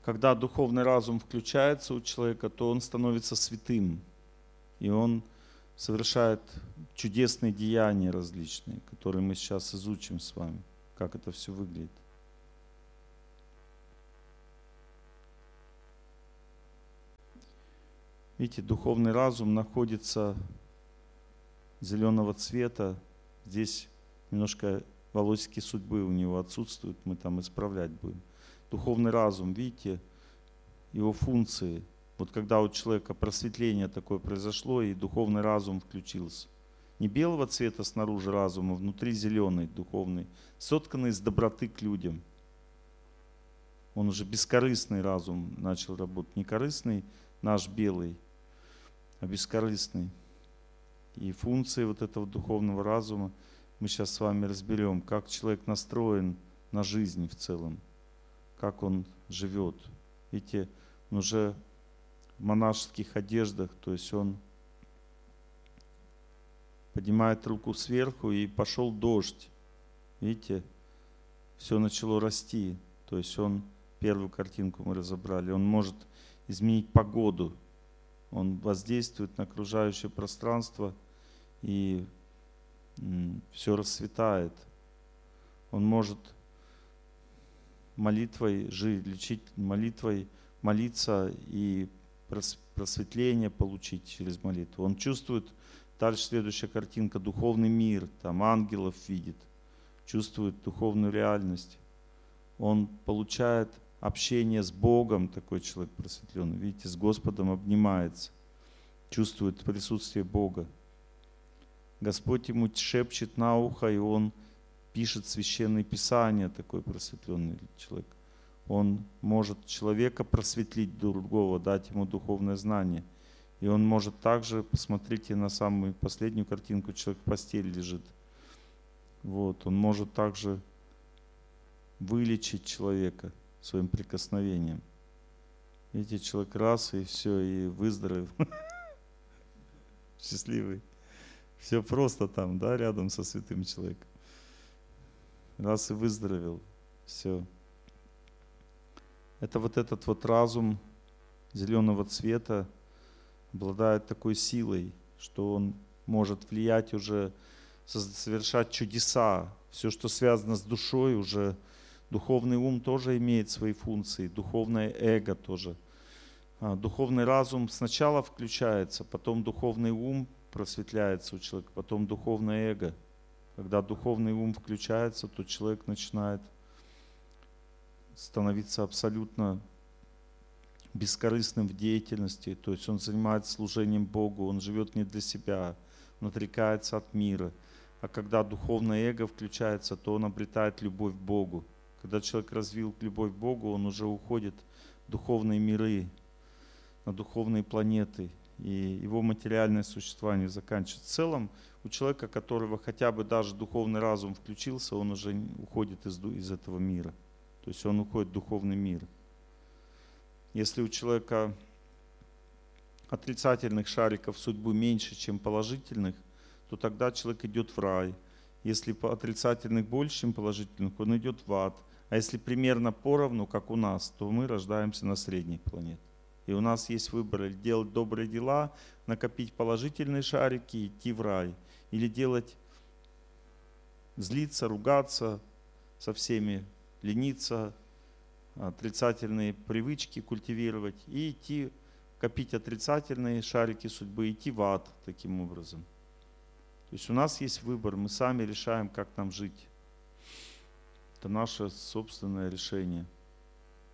когда духовный разум включается у человека, то он становится святым. И он совершает чудесные деяния различные, которые мы сейчас изучим с вами, как это все выглядит. Видите, духовный разум находится зеленого цвета. Здесь немножко волосики судьбы у него отсутствуют, мы там исправлять будем. Духовный разум, видите, его функции. Вот когда у человека просветление такое произошло, и духовный разум включился. Не белого цвета снаружи разума, внутри зеленый, духовный, сотканный из доброты к людям. Он уже бескорыстный разум начал работать. Не корыстный наш белый, а бескорыстный. И функции вот этого духовного разума мы сейчас с вами разберем, как человек настроен на жизнь в целом, как он живет. Видите, он уже в монашеских одеждах, то есть он поднимает руку сверху, и пошел дождь. Видите, все начало расти. То есть он, первую картинку мы разобрали, он может изменить погоду. Он воздействует на окружающее пространство, и все расцветает. Он может молитвой жить, лечить молитвой, молиться и просветление получить через молитву. Он чувствует, дальше следующая картинка, духовный мир, там ангелов видит, чувствует духовную реальность. Он получает общение с Богом, такой человек просветленный, видите, с Господом обнимается, чувствует присутствие Бога. Господь ему шепчет на ухо, и он пишет священные писания, такой просветленный человек. Он может человека просветлить другого, дать ему духовное знание. И он может также, посмотрите на самую последнюю картинку, человек в постели лежит. Вот, он может также вылечить человека своим прикосновением. Видите, человек раз, и все, и выздоровел. Счастливый. Все просто там, да, рядом со святым человеком. Раз и выздоровел. Все. Это вот этот вот разум зеленого цвета обладает такой силой, что он может влиять уже, совершать чудеса. Все, что связано с душой, уже духовный ум тоже имеет свои функции, духовное эго тоже. Духовный разум сначала включается, потом духовный ум просветляется у человека, потом духовное эго. Когда духовный ум включается, то человек начинает становиться абсолютно бескорыстным в деятельности, то есть он занимается служением Богу, он живет не для себя, он отрекается от мира. А когда духовное эго включается, то он обретает любовь к Богу. Когда человек развил любовь к Богу, он уже уходит в духовные миры, на духовные планеты, и его материальное существование заканчивается. В целом, у человека, которого хотя бы даже духовный разум включился, он уже уходит из этого мира. То есть он уходит в духовный мир. Если у человека отрицательных шариков судьбы меньше, чем положительных, то тогда человек идет в рай. Если отрицательных больше, чем положительных, он идет в ад. А если примерно поровну, как у нас, то мы рождаемся на средней планете. И у нас есть выбор: делать добрые дела, накопить положительные шарики и идти в рай. Или делать, злиться, ругаться со всеми, лениться, отрицательные привычки культивировать и идти, копить отрицательные шарики судьбы, идти в ад таким образом. То есть у нас есть выбор, мы сами решаем, как нам жить. Это наше собственное решение.